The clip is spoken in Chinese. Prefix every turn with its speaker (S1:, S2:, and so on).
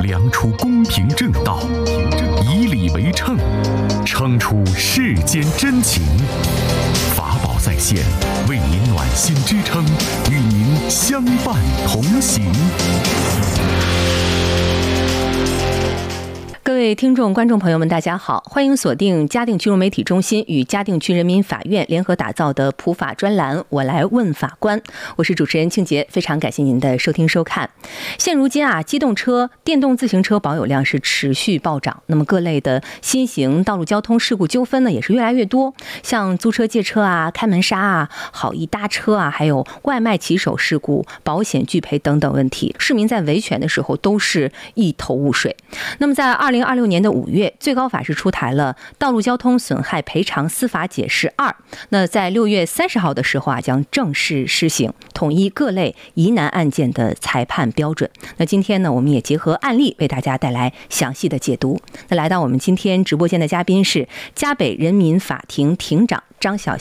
S1: 量出公平正道，以理为秤，称出世间真情。法宝在线，为您暖心支撑，与您相伴同行。
S2: 各位听众、观众朋友们，大家好，欢迎锁定嘉定金融媒体中心与嘉定区人民法院联合打造的普法专栏《我来问法官》，我是主持人庆杰，非常感谢您的收听收看。现如今机动车、电动自行车保有量是持续暴涨，那么各类的新型道路交通事故纠纷呢也是越来越多，像租车借车开门杀好意搭车还有外卖骑手事故、保险拒赔等等问题，市民在维权的时候都是一头雾水。那么在2026年的5月，最高法是出台了《道路交通损害赔偿司法解释2》，那在6月30号的时候将正式施行，统一各类疑难案件的裁判标准。那今天呢，我们也结合案例为大家带来详细的解读。那来到我们今天直播间的嘉宾是嘉北人民法庭庭长张晓